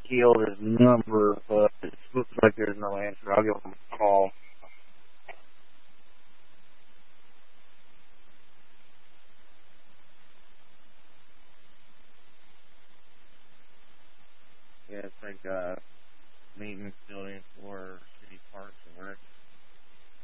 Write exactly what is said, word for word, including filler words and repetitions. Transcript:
Keel his number, but it looks like there's no answer. I'll give him a call. Yeah, it's like uh, maintenance building for city parks and rec.